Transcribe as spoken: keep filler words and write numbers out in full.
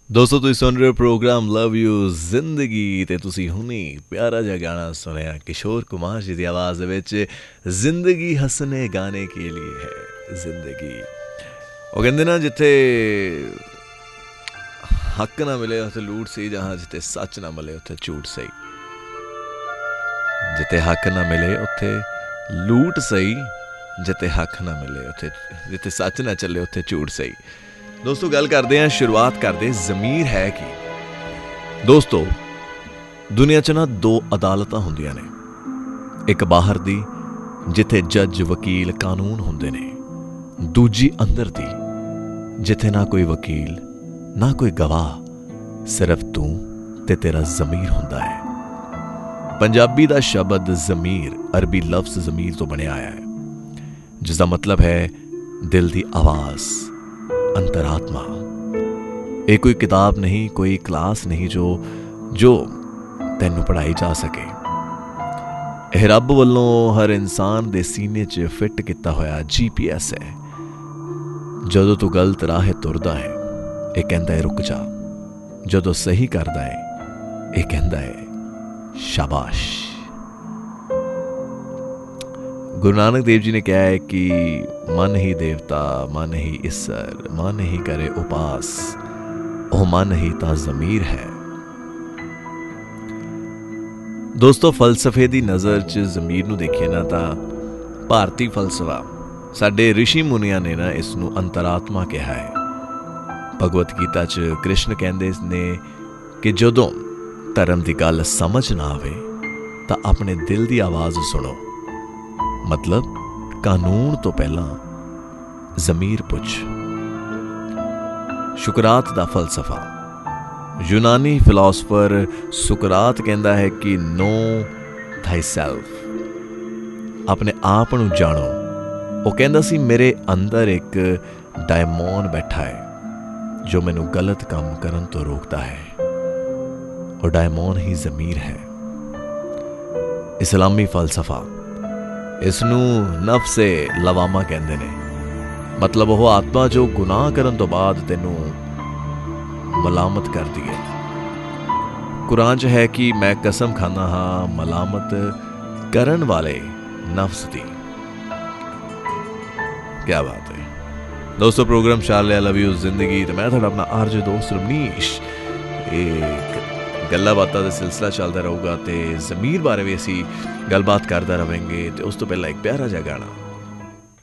दोस्तों तुसीं सुन रहे हो प्रोग्राम लव यू जिंदगी ते तुसीं हुणी प्यारा जिहा गाना सुनिया किशोर कुमार जी की आवाज़ विच जिंदगी हंसने गाने के लिए है जिंदगी। वो कहते ना जिथे हक ना मिले उत्थे लूट सही, जहाँ जिथे सच ना मिले उत्थे झूठ सही। जिथे हक ना मिले उत्थे लूट सही, जिथे हक ना मिले उत्थे जिथे सच ना चले उत्थे झूठ सही। दोस्तों गल करते हैं, शुरुआत करते ज़मीर है कि दोस्तों दुनिया च ना दो अदालत होंदियां ने, एक बाहर दी जिथे जज वकील कानून होंदे ने, दूजी अंदर दी जिथे ना कोई वकील ना कोई गवाह, सिर्फ तू ते तेरा ज़मीर होंदा है। पंजाबी दा शब्द ज़मीर अरबी लफ्ज़ ज़मीर तो बनिया आया है, जिसका मतलब है दिल दी आवाज़, अंतरात्मा। ये कोई किताब नहीं, कोई क्लास नहीं जो जो तैनू पढ़ाई जा सके। यह रब वल्लों हर इंसान दे सीने च फिट किया होया जी पी एस है। जदों तू गलत राह तुरदा है यह कहता है रुक जा, जदों सही करदा है यह कहता है शाबाश। गुरु नानक देव जी ने कहा है कि मन ही देवता मन ही ईसर, मन ही करे उपास, ओ मन ही ता ज़मीर है। दोस्तों फलसफे दी नज़र च ज़मीर नू देखिए ना तां भारती फलसफा साडे ऋषि मुनियां ने ना इसनू अंतरात्मा कहा है। भगवत गीता च कृष्ण कहंदे ने कि जदों धर्म दी गल समझ ना आवे तां अपने दिल दी आवाज़ सुनो, मतलब कानून तो पहला ज़मीर पुछ। शुकरात दा फलसफा, यूनानी फिलोसफर सुकरात कहता है कि नो थाई सेल्फ, अपने आप नू जानो। वो कहता सी मेरे अंदर एक डायमोन बैठा है जो मैनू गलत काम करन तो रोकता है, और डायमोन ही ज़मीर है। इस्लामी फलसफा इसनू नफ्से लवामा कहते ने, मतलब वो आत्मा जो गुनाह करन तो बाद तेनू मलामत करती है। कुरान च है कि मैं कसम खाना हाँ मलामत करन वाले नफ्स दी। क्या बात है दोस्तों। प्रोग्राम शाले लव यू जिंदगी तो मैं थोड़ा अपना आरजे दोस्त रमनीश, एक गल्ला बातां दा सिलसिला चलता रहूगा तो ज़मीर बारे भी असी गलबात करते रहेंगे। तो उस तो पहला एक प्यारा जिहा गाना